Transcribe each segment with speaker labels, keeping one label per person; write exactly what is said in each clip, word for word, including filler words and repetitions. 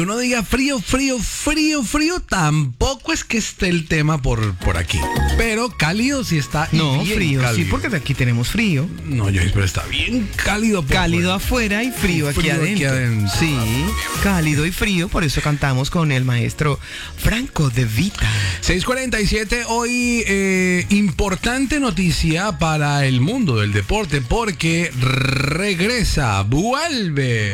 Speaker 1: Uno diga frío, frío, frío, frío, tampoco es que esté el tema por, por aquí. Pero cálido sí está.
Speaker 2: No,
Speaker 1: bien
Speaker 2: frío,
Speaker 1: cálido.
Speaker 2: sí, porque de aquí tenemos frío.
Speaker 1: No, yo pero está bien cálido por
Speaker 2: Cálido
Speaker 1: fuera.
Speaker 2: afuera y frío,
Speaker 1: Y
Speaker 2: aquí,
Speaker 1: frío
Speaker 2: adentro.
Speaker 1: aquí adentro.
Speaker 2: Sí, cálido y frío, por eso cantamos con el maestro Franco De Vita.
Speaker 1: seis cuarenta y siete, hoy eh, importante noticia para el mundo del deporte porque regresa, vuelve.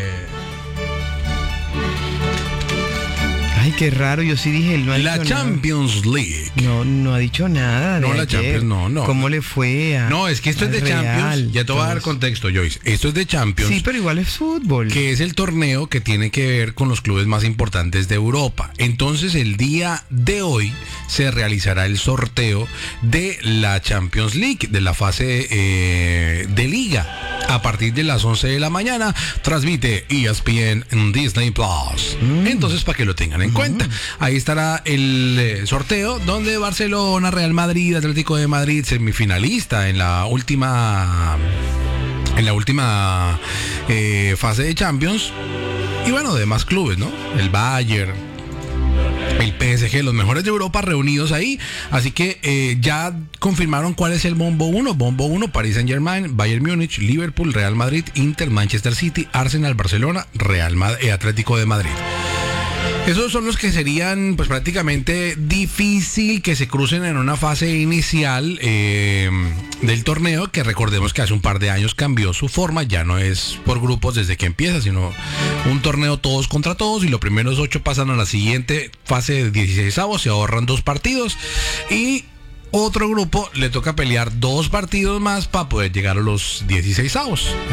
Speaker 2: Ay, qué raro, yo sí dije, él no ha
Speaker 1: La
Speaker 2: dicho
Speaker 1: Champions
Speaker 2: nada.
Speaker 1: League.
Speaker 2: No, no ha dicho nada de
Speaker 1: No, la
Speaker 2: ayer.
Speaker 1: Champions, no, no.
Speaker 2: ¿Cómo le fue a
Speaker 1: No, es que esto es
Speaker 2: al
Speaker 1: de
Speaker 2: Real,
Speaker 1: Champions. Ya te voy a dar
Speaker 2: entonces?
Speaker 1: contexto, Joyce. Esto es de Champions.
Speaker 2: Sí, pero igual es fútbol.
Speaker 1: Que es el torneo que tiene que ver con los clubes más importantes de Europa. Entonces el día de hoy se realizará el sorteo de la Champions League, de la fase eh, de liga. A partir de las once de la mañana transmite E S P N en Disney Plus. Mm. Entonces, para que lo tengan en mm. cuenta, ahí estará el eh, sorteo donde Barcelona, Real Madrid, Atlético de Madrid, semifinalista en la última en la última eh, fase de Champions. Y bueno, demás clubes, ¿no? El Bayern, el P S G, los mejores de Europa reunidos ahí. Así que eh, ya confirmaron cuál es el bombo uno. Bombo uno, Paris Saint-Germain, Bayern Múnich, Liverpool, Real Madrid, Inter, Manchester City, Arsenal, Barcelona, Real Madrid, eh, Atlético de Madrid. Esos son los que serían pues prácticamente difícil que se crucen en una fase inicial eh, del torneo, que recordemos que hace un par de años cambió su forma, ya no es por grupos desde que empieza, sino un torneo todos contra todos y los primeros ocho pasan a la siguiente fase de dieciseisavos, se ahorran dos partidos y otro grupo le toca pelear dos partidos más para poder llegar a los dieciseisavos.